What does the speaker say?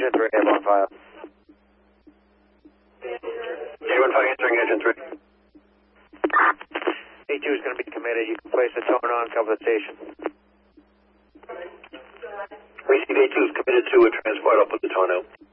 Engine 3, A15. A15 answering Engine 3. A2 is going to be committed. You can place the tone on, cover the station. Receive A2 is committed to a transport. I'll put the tone out.